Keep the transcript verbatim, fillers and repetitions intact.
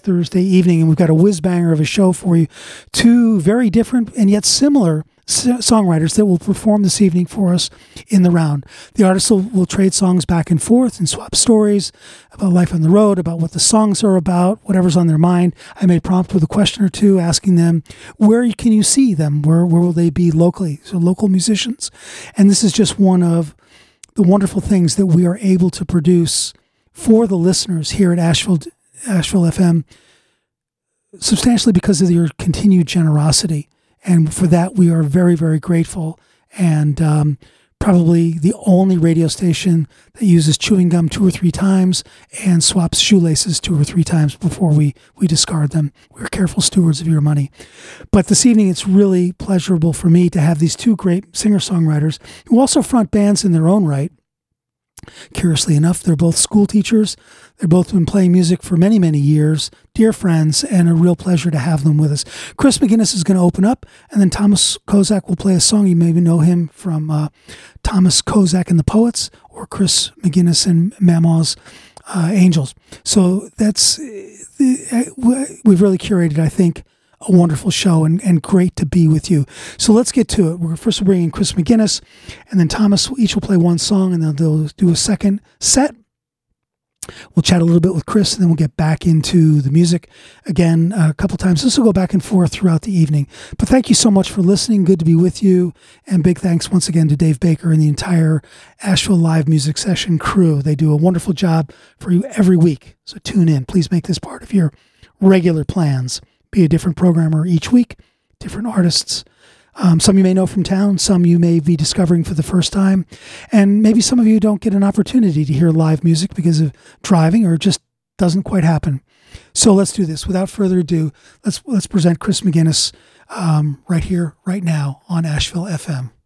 Thursday evening, and we've got a whiz-banger of a show for you. Two very different and yet similar songwriters that will perform this evening for us in the round. The artists will, will trade songs back and forth and swap stories about life on the road, about what the songs are about, whatever's on their mind. I may prompt with a question or two, asking them, where can you see them? Where, where will they be locally? So local musicians. And this is just one of the wonderful things that we are able to produce for the listeners here at Asheville, Asheville F M, substantially because of your continued generosity. And for that, we are very, very grateful. And um, probably the only radio station that uses chewing gum two or three times and swaps shoelaces two or three times before we, we discard them. We're careful stewards of your money. But this evening, it's really pleasurable for me to have these two great singer-songwriters who also front bands in their own right. Curiously enough, they're both school teachers. They've both been playing music for many, many years, dear friends, and a real pleasure to have them with us. Chris McGinnis is going to open up, and then Thomas Kozak will play a song. You maybe know him from uh, Thomas Kozak and the Poets, or Chris McGinnis and Mama's uh, Angels. So that's, uh, we've really curated, I think, a wonderful show, and, and great to be with you. So let's get to it. We're first we're bringing Chris McGinnis, and then Thomas. Each will play one song, and then they'll do a second set. We'll chat a little bit with Chris, and then we'll get back into the music again uh, a couple times. This will go back and forth throughout the evening. But thank you so much for listening. Good to be with you. And big thanks once again to Dave Baker and the entire Asheville Live Music Session crew. They do a wonderful job for you every week. So tune in. Please make this part of your regular plans. Be a different programmer each week, different artists. Um, some you may know from town, some you may be discovering for the first time, and maybe some of you don't get an opportunity to hear live music because of driving, or it just doesn't quite happen. So let's do this. Without further ado, let's let's present Chris McGinnis um, right here, right now on Asheville F M.